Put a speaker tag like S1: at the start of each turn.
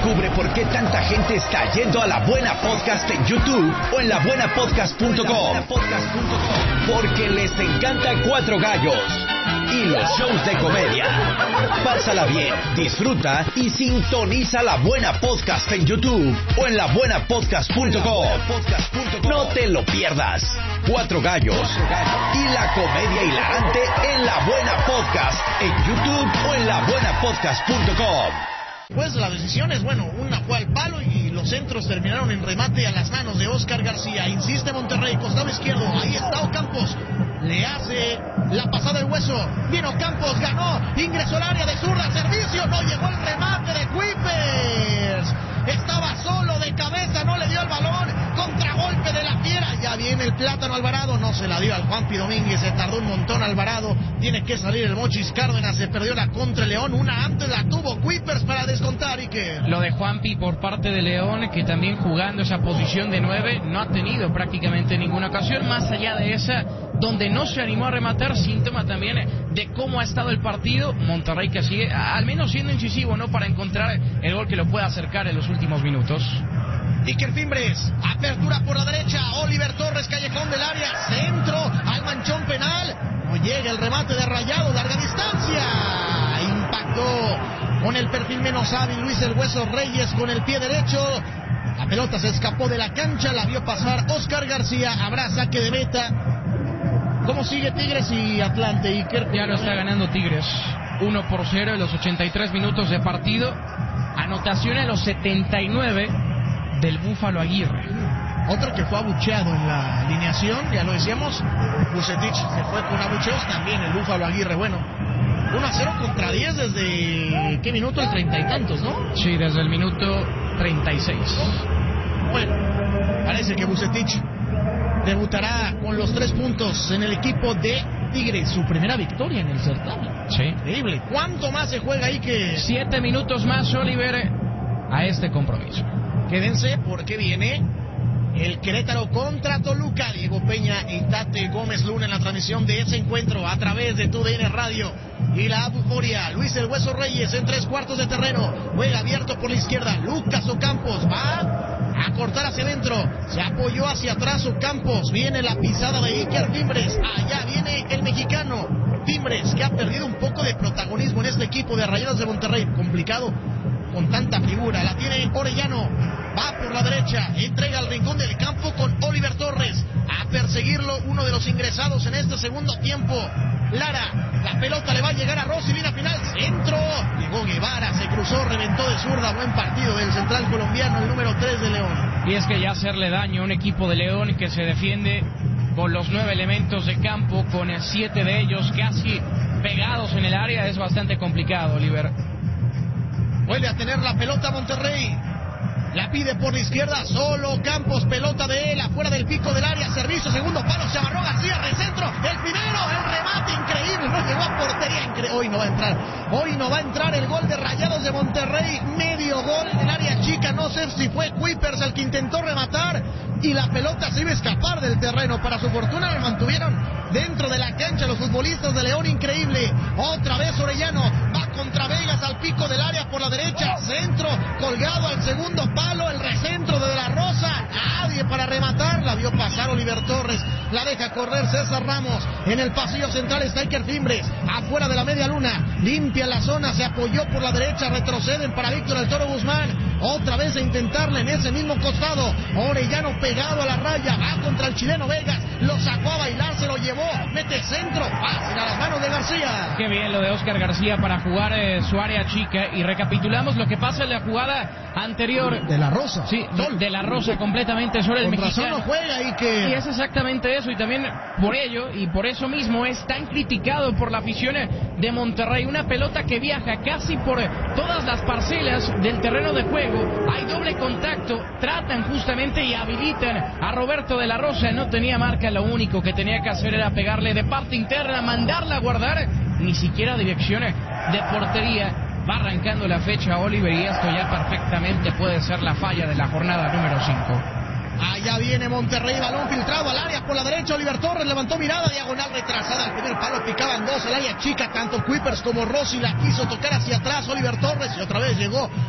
S1: Descubre por qué tanta gente está yendo a La Buena Podcast en YouTube o en labuenapodcast.com. Porque les encanta Cuatro Gallos y los shows de comedia. Pásala bien, disfruta y sintoniza La Buena Podcast en YouTube o en labuenapodcast.com. No te lo pierdas. Cuatro Gallos y la comedia hilarante en La Buena Podcast en YouTube o en labuenapodcast.com.
S2: Pues la decisión es, bueno, una fue al palo y los centros terminaron en remate a las manos de Óscar García. Insiste Monterrey, costado izquierdo, ahí está Ocampos. Le hace la pasada del hueso. Vino Campos, ganó, ingresó al área de zurda, servicio, no llegó el remate de Kuipers. Estaba solo de cabeza, no le dio el balón, contragolpe de la fiera. Ya viene el Plátano Alvarado, no se la dio al Juanpi Domínguez, se tardó un montón Alvarado. Tiene que salir el Mochis Cárdenas, se perdió la contra León, una antes la tuvo Kuipers para descontar. Y que
S3: lo de Juanpi por parte de León, que también jugando esa posición de 9, no ha tenido prácticamente ninguna ocasión, más allá de esa, donde no se animó a rematar, síntoma también de cómo ha estado el partido. Monterrey que sigue, al menos siendo incisivo, ¿no?, para encontrar el gol que lo pueda acercar en los últimos minutos.
S2: Iker Fimbres, apertura por la derecha, Oliver Torres, callejón del área, centro al manchón penal, no llega el remate de Rayado, larga distancia, impactó con el perfil menos hábil Luis El Hueso Reyes con el pie derecho. La pelota se escapó de la cancha, la vio pasar Óscar García, habrá saque de meta. ¿Cómo sigue Tigres y Atlante, Iker?
S3: Ya lo está ganando Tigres, 1-0 en los 83 minutos de partido. Anotación en los 79 del Búfalo Aguirre.
S2: Otro que fue abucheado en la alineación, ya lo decíamos, Vucetich se fue con abucheos, también el Búfalo Aguirre. Bueno, 1-0 contra 10 desde, ¿qué minuto? El 30 y tantos, ¿no?
S3: Sí, desde el minuto 36.
S2: Bueno, parece que Vucetich debutará con los 3 puntos en el equipo de Tigres, su primera victoria en el certamen.
S3: Sí.
S2: Increíble. ¿Cuánto más se juega ahí que...?
S3: 7 minutos más, Oliver, a este compromiso.
S2: Quédense porque viene el Querétaro contra Toluca. Diego Peña y Tate Gómez Luna en la transmisión de ese encuentro a través de TUDN Radio y la Euforia. Luis El Hueso Reyes en 3/4 de terreno, juega abierto por la izquierda. Lucas Ocampos va a cortar hacia adentro, se apoyó hacia atrás Ocampos, viene la pisada de Iker Fimbres, allá viene el mexicano Fimbres, que ha perdido un poco de protagonismo en este equipo de Rayados de Monterrey. Complicado con tanta figura, la tiene Orellano, va por la derecha, entrega al rincón del campo con Oliver Torres, a perseguirlo uno de los ingresados en este segundo tiempo. Lara, la pelota le va a llegar a Rossi, viene a final, centro, llegó Guevara, se cruzó, reventó de zurda, buen partido del central colombiano, el número 3 de León.
S3: Y es que ya hacerle daño a un equipo de León que se defiende con los 9 elementos de campo, con 7 de ellos casi pegados en el área, es bastante complicado, Oliver.
S2: Vuelve a tener la pelota Monterrey. La pide por la izquierda, solo Campos, pelota de él, afuera del pico del área, servicio, segundo palo, se agarró García, recentro, el primero, el remate increíble, no llegó a portería, hoy no va a entrar el gol de Rayados de Monterrey, medio gol en el área chica, no sé si fue Kuipers el que intentó rematar, y la pelota se iba a escapar del terreno, para su fortuna lo mantuvieron dentro de la cancha los futbolistas de León, increíble, otra vez Orellano, va contra Vegas al pico del área por la derecha, centro, colgado al segundo palo, el recentro de la Rosa, nadie para rematar, la vio pasar Oliver Torres, la deja correr César Ramos, en el pasillo central está Iker Fimbres, afuera de la media luna, limpia la zona, se apoyó por la derecha, retroceden para Víctor El Toro Guzmán, otra vez a intentarle en ese mismo costado, Orellano pegado a la raya, va contra el chileno Vegas, lo sacó a bailar, se lo llevó, mete centro, fácil a las manos de García.
S3: Qué bien lo de Óscar García para jugar su área chica, y recapitulamos lo que pasa en la jugada anterior.
S2: De la Rosa.
S3: Sí, de la Rosa completamente sobre el mexicano.
S2: Con razón no juega
S3: y es exactamente eso, y también por ello, y por eso mismo es tan criticado por la afición de Monterrey. Una pelota que viaja casi por todas las parcelas del terreno de juego, hay doble contacto, tratan justamente y habilitan a Roberto de la Rosa, no tenía marca, lo único que tenía que hacer era pegarle de parte interna, mandarla a guardar, ni siquiera dirección de portería. Va arrancando la fecha Oliver, y esto ya perfectamente puede ser la falla de la jornada número 5.
S2: Allá viene Monterrey, balón filtrado al área por la derecha, Oliver Torres levantó mirada, diagonal retrasada, al primer palo picaban dos, el área chica, tanto Kuipers como Rossi la quiso tocar hacia atrás, Oliver Torres, y otra vez llegó